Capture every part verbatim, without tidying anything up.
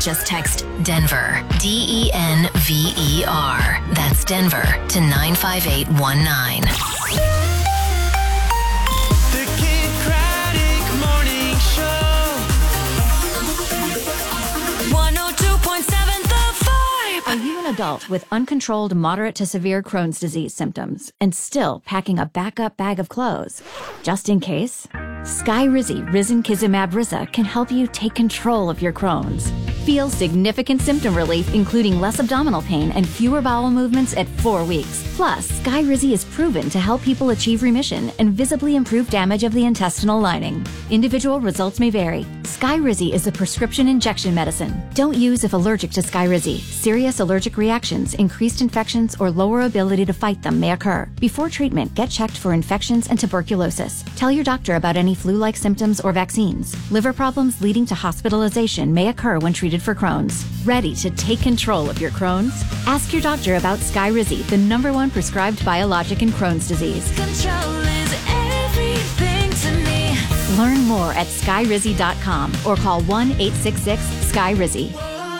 Just text Denver, D E N V E R. That's Denver to nine five eight one nine. The Kid Craddock Morning Show. one oh two point seven The Vibe. Are you an adult with uncontrolled moderate to severe Crohn's disease symptoms and still packing a backup bag of clothes? Just in case? Skyrizi Risankizumab Riza can help you take control of your Crohn's. Feel significant symptom relief, including less abdominal pain and fewer bowel movements at four weeks. Plus, Skyrizi is proven to help people achieve remission and visibly improve damage of the intestinal lining. Individual results may vary. Skyrizi is a prescription injection medicine. Don't use if allergic to Skyrizi. Serious allergic reactions, increased infections, or lower ability to fight them may occur. Before treatment, get checked for infections and tuberculosis. Tell your doctor about any flu-like symptoms or vaccines. Liver problems leading to hospitalization may occur when treated for Crohn's. Ready to take control of your Crohn's? Ask your doctor about Skyrizi, the number one prescribed biologic in Crohn's disease. Control is everything to me. Learn more at skyrizi dot com or call one eight six six Sky Rizi.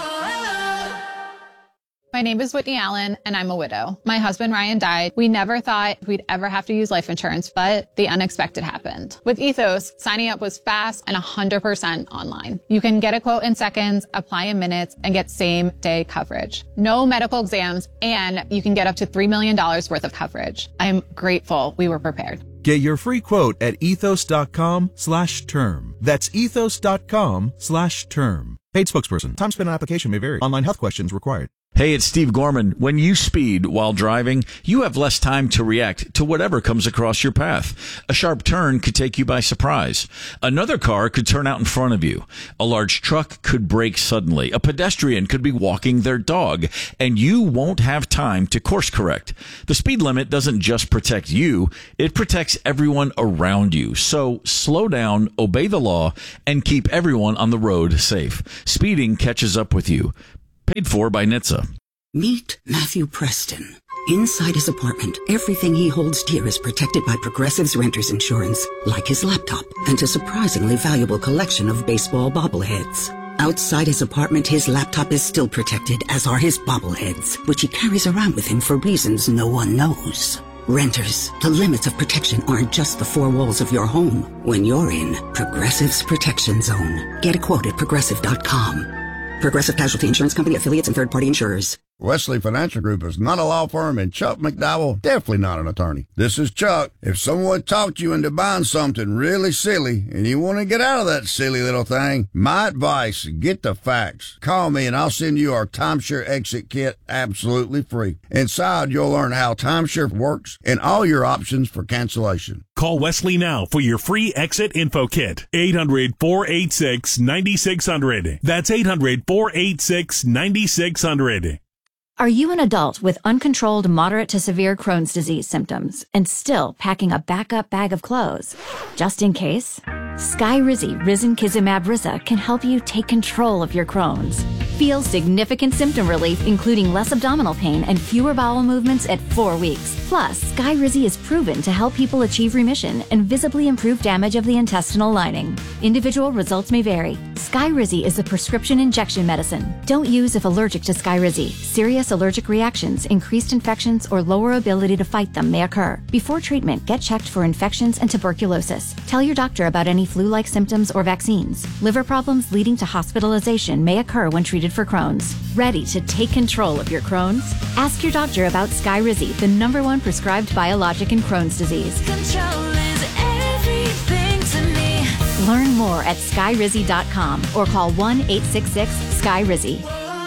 My name is Whitney Allen, and I'm a widow. My husband, Ryan, died. We never thought we'd ever have to use life insurance, but the unexpected happened. With Ethos, signing up was fast and one hundred percent online. You can get a quote in seconds, apply in minutes, and get same-day coverage. No medical exams, and you can get up to three million dollars worth of coverage. I'm grateful we were prepared. Get your free quote at ethos.com slash term. That's ethos.com slash term. Paid spokesperson. Time spent on application may vary. Online health questions required. Hey, it's Steve Gorman. When you speed while driving, you have less time to react to whatever comes across your path. A sharp turn could take you by surprise. Another car could turn out in front of you. A large truck could brake suddenly. A pedestrian could be walking their dog, and you won't have time to course correct. The speed limit doesn't just protect you, it protects everyone around you. So slow down, obey the law, and keep everyone on the road safe. Speeding catches up with you. Paid for by N H T S A. Meet Matthew Preston. Inside his apartment, everything he holds dear is protected by Progressive's Renter's Insurance, like his laptop and a surprisingly valuable collection of baseball bobbleheads. Outside his apartment, his laptop is still protected, as are his bobbleheads, which he carries around with him for reasons no one knows. Renters, the limits of protection aren't just the four walls of your home. When you're in Progressive's Protection Zone, get a quote at progressive dot com. Progressive Casualty Insurance Company, affiliates, and third-party insurers. Wesley Financial Group is not a law firm, and Chuck McDowell definitely not an attorney. This is Chuck. If someone talked you into buying something really silly and you want to get out of that silly little thing, my advice, get the facts. Call me and I'll send you our timeshare exit kit absolutely free. Inside, you'll learn how timeshare works and all your options for cancellation. Call Wesley now for your free exit info kit. eight hundred, four eight six, nine six zero zero. That's eight hundred, four eight six, nine six zero zero. Are you an adult with uncontrolled moderate to severe Crohn's disease symptoms and still packing a backup bag of clothes? Just in case? Skyrizi Risankizumab Riza can help you take control of your Crohn's. Feel significant symptom relief, including less abdominal pain and fewer bowel movements at four weeks. Plus, Skyrizi is proven to help people achieve remission and visibly improve damage of the intestinal lining. Individual results may vary. Skyrizi is a prescription injection medicine. Don't use if allergic to Skyrizi. Serious allergic reactions, increased infections, or lower ability to fight them may occur. Before treatment, get checked for infections and tuberculosis. Tell your doctor about any flu-like symptoms or vaccines. Liver problems leading to hospitalization may occur when treated for Crohn's. Ready to take control of your Crohn's? Ask your doctor about Skyrizi, the number one prescribed biologic in Crohn's disease. Control is everything to me. Learn more at skyrizi dot com or call one eight six six Sky Rizi.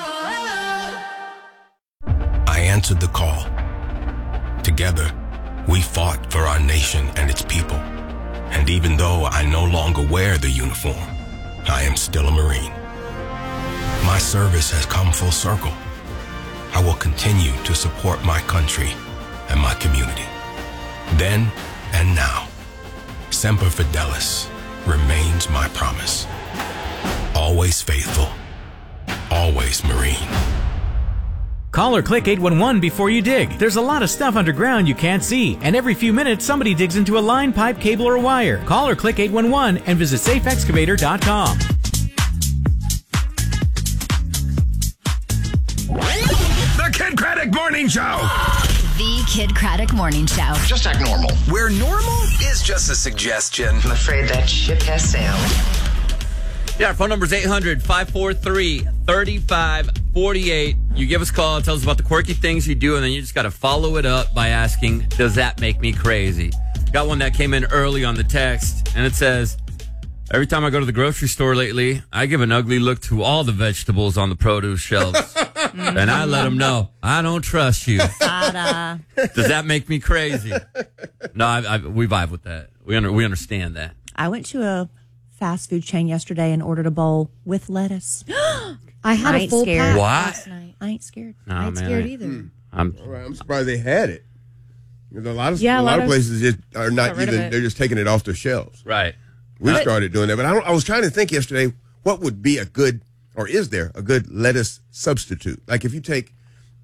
I answered the call. Together, we fought for our nation and its people. And even though I no longer wear the uniform, I am still a Marine. My service has come full circle. I will continue to support my country and my community. Then and now, Semper Fidelis remains my promise. Always faithful, always Marine. Call or click eight one one before you dig. There's a lot of stuff underground you can't see, and every few minutes somebody digs into a line, pipe, cable, or wire. Call or click eight one one and visit safe excavator dot com. Morning Show. The Kid Craddock Morning Show. Just act normal. Where normal is just a suggestion. I'm afraid that ship has sailed. Yeah, our phone number is eight hundred, five four three, three five four eight. You give us a call, tell us about the quirky things you do, and then you just got to follow it up by asking, does that make me crazy? Got one that came in early on the text, and it says, every time I go to the grocery store lately, I give an ugly look to all the vegetables on the produce shelves. And I let them know, I don't trust you. Does that make me crazy? No, I, I, we vibe with that. We under, we understand that. I went to a fast food chain yesterday and ordered a bowl with lettuce. I had I a full scared. pack What? last night. I ain't scared. No, I ain't man, scared I- either. Mm. I'm, All right, I'm surprised they had it. There's a lot of Yeah, a a lot lot of of- places just are not got rid of even. it. They're just taking it off their shelves. right. We But- started doing that, but I, don't, I was trying to think yesterday what would be a good, or is there a good lettuce substitute? Like if you take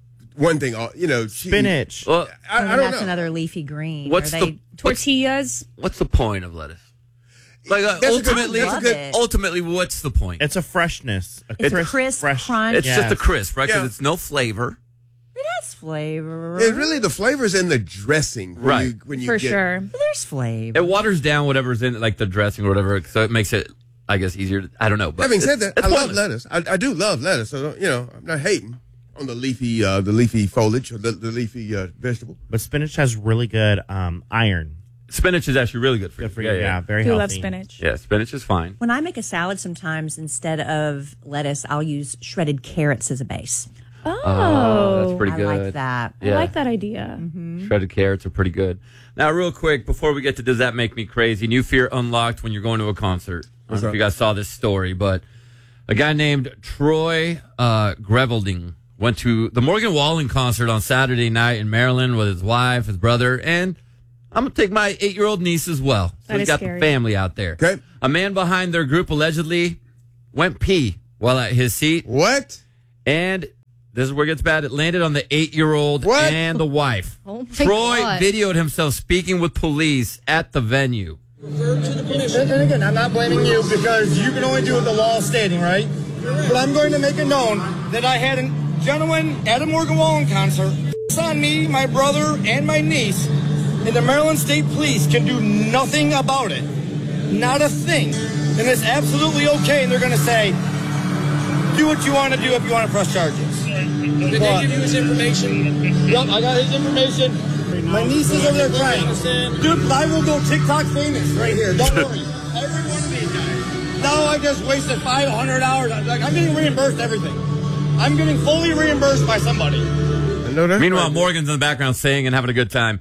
one thing, off, you know, cheese- Spinach. Well, I, Oh, I don't that's know. another leafy green. What's Are the they, Tortillas. What's the point of lettuce? Like uh, That's a good- ultimately, that's a good- it. ultimately, what's the point? It's a freshness. A It's crisp, crisp, fresh, crunch. It's just a Yes. crisp, right? Because Yeah. it's no flavor. It has flavor. It's really the flavors in the dressing, when Right. You, when you For get, sure. There's flavor. It waters down whatever's in it, like the dressing or whatever, so it makes it, I guess, easier. To, I don't know. But Having said it's- that, it's I love pointless. lettuce. I, I do love lettuce. So don't- you know, I'm not hating on the leafy, uh, the leafy foliage or the, the leafy uh, vegetable. But spinach has really good um, iron. Spinach is actually really good for you. Good for you. Yeah, very Do healthy. love spinach. Yeah, spinach is fine. When I make a salad, sometimes instead of lettuce, I'll use shredded carrots as a base. Oh, Oh, that's pretty I good. like that. I like that idea. Shredded carrots are pretty good. Now, real quick, before we get to Does That Make Me Crazy? New fear unlocked when you're going to a concert. I don't know if you guys saw this story, but a guy named Troy uh, Grevelding went to the Morgan Wallen concert on Saturday night in Maryland with his wife, his brother, and I'm going to take my eight-year-old niece as well. So That he's is got scary. the family out there. Okay. A man behind their group allegedly went pee while at his seat. What? And this is where it gets bad. It landed on the eight-year-old What? and the wife. Oh my Troy God. videoed himself speaking with police at the venue. And again, I'm not blaming you because you can only do what the law is stating, right? But I'm going to make it known that I had a gentleman at a Morgan Wallen concert on me, my brother, and my niece, and the Maryland State Police can do nothing about it. Not a thing. And it's absolutely okay, and they're going to say, do what you want to do if you want to press charges. Did they give you his information? Yep, I got his information. My niece is over there crying. Dude, I will go TikTok famous right here. Don't worry. Every one of these guys. Now I just wasted five hundred hours. Like, I'm getting reimbursed everything. I'm getting fully reimbursed by somebody. I know that. Meanwhile, Morgan's in the background singing and having a good time.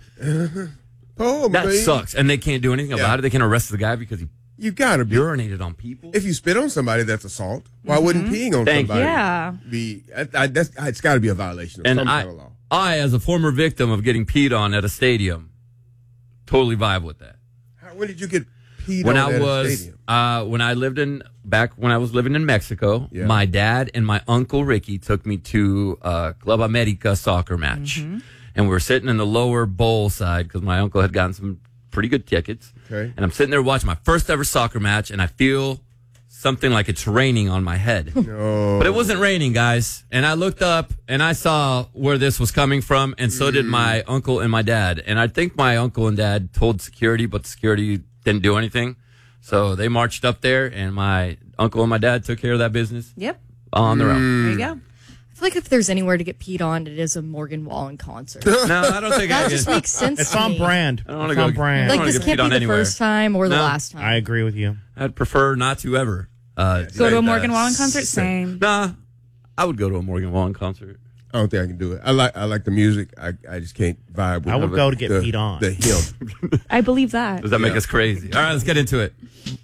Oh, That baby. sucks. And they can't do anything Yeah. about it. They can't arrest the guy because he You gotta be. urinated on people. If you spit on somebody, that's assault. Why wouldn't peeing on Thank you. somebody Yeah. be? I, I, that's, it's got to be a violation of And some I, kind of law. I, as a former victim of getting peed on at a stadium, totally vibe with that. How, when did you get peed When on I at a was stadium? uh, when I lived in back when I was living in Mexico, Yeah. my dad and my uncle Ricky took me to a Club America soccer match, Mm-hmm. and we were sitting in the lower bowl side because my uncle had gotten some pretty good tickets. Okay. And I'm sitting there watching my first ever soccer match, and I feel something like it's raining on my head. No. But it wasn't raining, guys. And I looked up and I saw where this was coming from, and so did my uncle and my dad. And I think my uncle and dad told security, but the security didn't do anything. So they marched up there, and my uncle and my dad took care of that business Yep. on their own. There you go. I feel like if there's anywhere to get peed on, it is a Morgan Wallen concert. No, I don't think I That get- just makes sense It's to on me. brand. I don't wanna It's go- on brand. I don't Like, wanna this get can't peed be on the anywhere. first time or the No. last time. I agree with you. I'd prefer not to ever. Uh, Go say to a that. Morgan Wallen concert? Same. Nah, I would go to a Morgan Wallen concert. I don't think I can do it. I like I like the music. I, I just can't vibe with I would the, go to get the, peed on. The him. I believe that. Does that make Yeah. us crazy? All right, let's get into it.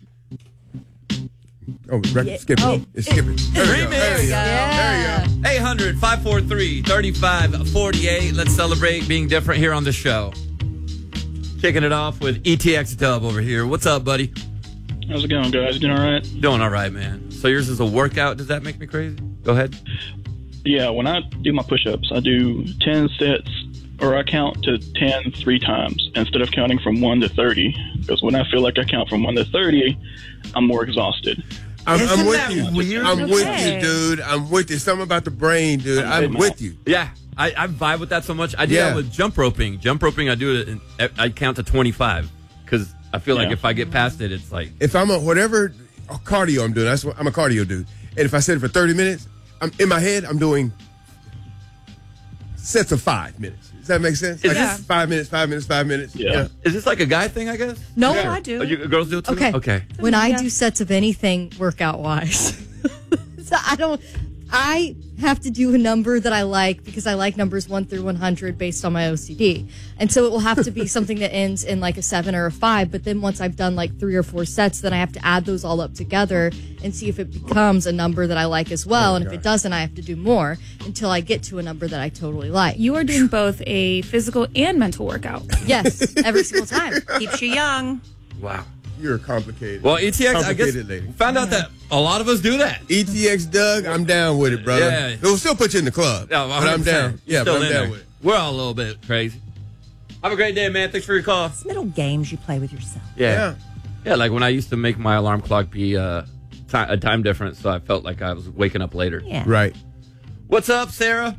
Oh, record, skip it. Oh. It's skip it. There we go. There you go. Yeah. There you go. eight hundred, five four three, three five four eight. Let's celebrate being different here on the show. Kicking it off with E T X Dub over here. What's up, buddy? How's it going, guys? Doing all right? Doing all right, man. So yours is a workout. Does that make me crazy? Go ahead. Yeah, when I do my push-ups, I do ten sets, or I count to ten three times instead of counting from one to thirty. Because when I feel like I count from one to thirty, I'm more exhausted. I'm, I'm Isn't with that you. weird? I'm with Okay. you, dude. I'm with you. Something about the brain, dude. I'm big with mouth. you. Yeah, I, I vibe with that so much. I do Yeah. that with jump roping. Jump roping, I do it. In, I count to twenty-five because I feel like Yeah. if I get past it, it's like If I'm on whatever cardio I'm doing, that's what I'm a cardio dude. And if I sit for thirty minutes, I'm in my head. I'm doing sets of five minutes. Does that make sense? Is Like this- five minutes, five minutes, five minutes. yeah. Is this like a guy thing? I guess. No, Sure. I do. Oh, you, girls do it too. Okay. Okay. When I do sets of anything workout wise, so I don't. I have to do a number that I like because I like numbers one through one hundred based on my O C D. And so it will have to be something that ends in like a seven or a five. But then once I've done like three or four sets, then I have to add those all up together and see if it becomes a number that I like as well. Oh, and if gosh. it doesn't, I have to do more until I get to a number that I totally like. You are doing both a physical and mental workout. Yes, every single time. Keeps you young. Wow. You're complicated. Well, E T X, I guess, Complicated lady. found out that a lot of us do that. E T X Doug, I'm down with it, brother. Yeah. It'll still put you in the club. No, but I'm down. Yeah, Still but I'm in down there. with it. We're all a little bit crazy. Have a great day, man. Thanks for your call. It's little games you play with yourself. Yeah. yeah. like when I used to make my alarm clock be uh, ti a time difference, so I felt like I was waking up later. Yeah. Right. What's up, Sarah?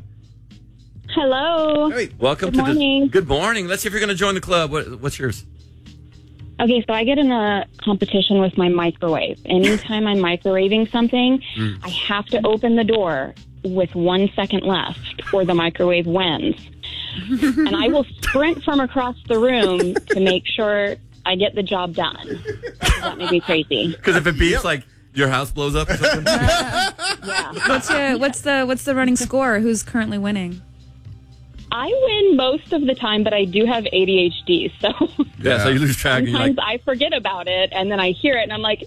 Hello. Hey. Welcome Good to morning. the. Good morning. Let's see if you're going to join the club. What, what's yours? Okay, so I get in a competition with my microwave. Anytime I'm microwaving something, Mm. I have to open the door with one second left, or the microwave wins. And I will sprint from across the room to make sure I get the job done. That made me crazy. Because if it beeps, like your house blows up or something. What's your, what's the what's the running score? Who's currently winning? I win most of the time, but I do have A D H D, so Yeah, so you lose track. And you're sometimes like, I forget about it, and then I hear it, and I'm like,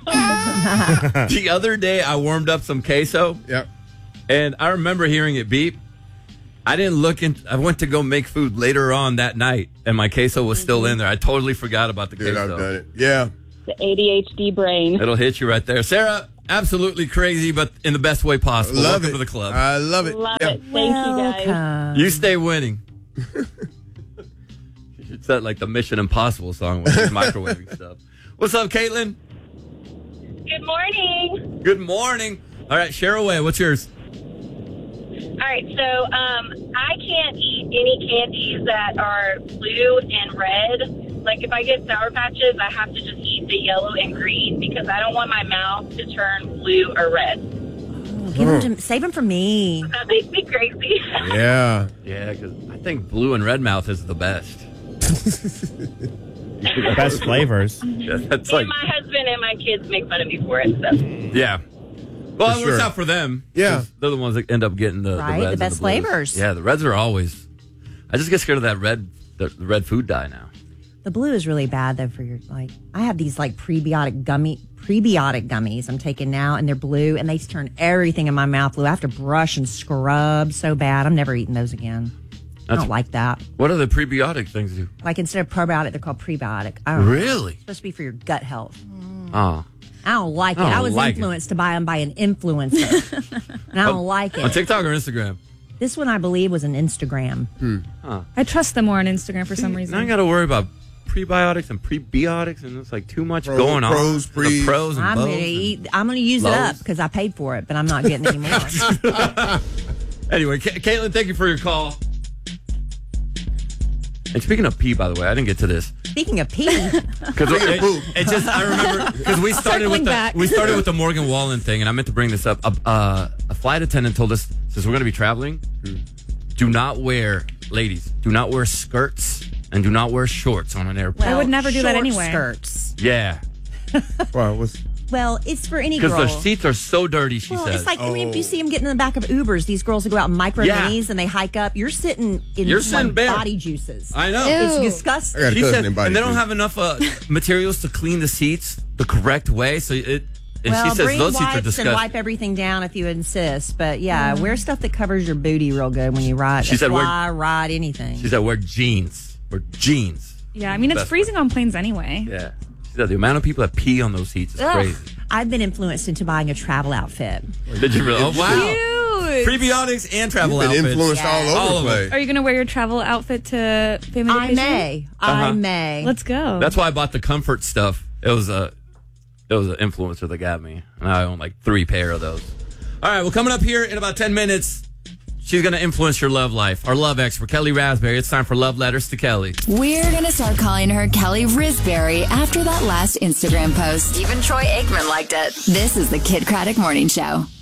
no. the other day, I warmed up some queso. Yep. And I remember hearing it beep. I didn't look in. I went to go make food later on that night, and my queso was still in there. I totally forgot about the Dude, queso. I've done it. Yeah. The A D H D brain. It'll hit you right there. Sarah, absolutely crazy, but in the best way possible. Love Welcome it. to the club. I love it. Love Yeah. it. Thank you, guys. You stay winning. You should set like the Mission Impossible song with microwaving stuff. What's up, Caitlin? Good morning. Good morning. All right, share away. What's yours? All right, so um, I can't eat any candies that are blue and red. Like if I get Sour Patches, I have to just eat the yellow and green because I don't want my mouth to turn blue or red. Give them to, save them for me. That makes me crazy. Yeah. Yeah, because I think blue and red mouth is the best. Best flavors. Yeah, that's Me like, and my husband and my kids make fun of me for it. So. yeah. Well, For it works sure. out for them. Yeah. 'cause they're the ones that end up getting the, Right, the the reds and best blues. flavors. Yeah, the reds are always. I just get scared of that red, the, the red food dye now. The blue is really bad though for your like. I have these like prebiotic gummy prebiotic gummies I'm taking now, and they're blue, and they turn everything in my mouth blue. I have to brush and scrub so bad. I'm never eating those again. I That's- don't like that. What are the prebiotic things do? Like instead of probiotic, they're called prebiotic. I don't know. Really? It's supposed to be for your gut health. Oh. I don't like it. I don't I was like it. influenced to buy them by an influencer, and I don't like On it. TikTok or Instagram? This one I believe was an Instagram. Huh. I trust them more on Instagram for some reason. Now I got to worry about prebiotics and prebiotics, and it's like too much Pro- going on. pros, The pres. pros and I'm bows gonna and- eat. I'm gonna use it lows. up because I paid for it, but I'm not getting any more. Anyway, Ca- Caitlin, thank you for your call. And speaking of pee, by the way, I didn't get to this. Speaking of pee, Because it, it, it just I remember because we started with Circling the back. we started with the Morgan Wallen thing, and I meant to bring this up. A, uh, a flight attendant told us since we're going to be traveling, do not wear, ladies, do not wear skirts and do not wear shorts on an airplane. I would never do that short anyway. Skirts. Yeah, Wow. What's Well, it's for any because girl. the seats are so dirty. She well, says. it's like I mean, if Oh. you see them getting in the back of Ubers, these girls who go out in micro Yeah. minis and they hike up. You're sitting in You're like sitting bare. body juices. I know. It's Ew. disgusting. I got a She cousin said, in body and they don't juice. have enough uh, materials to clean the seats the correct way. So it. And well, she says bring those seats are wipes and disgusting. wipe everything down if you insist. But yeah, wear stuff that covers your booty real good when you ride. She a said wear- fly, ride anything. She said wear jeans. Wear jeans. Yeah, I mean, it's Best freezing on planes anyway. Yeah. She said the amount of people that pee on those seats is Ugh. crazy. I've been influenced into buying a travel outfit. Did you really? Oh, wow. Cute. Prebiotics and travel You've been outfits. influenced all over All the of them. place. Are you going to wear your travel outfit to family I vacation? may. I Uh-huh. may. Let's go. That's why I bought the comfort stuff. It was a, it was an influencer that got me, and I own like three pair of those. All right, well, coming up here in about ten minutes, She's going to influence your love life. Our love expert, Kelly Raspberry. It's time for Love Letters to Kelly. We're going to start calling her Kelly Risberry after that last Instagram post. Even Troy Aikman liked it. This is the Kid Craddock Morning Show.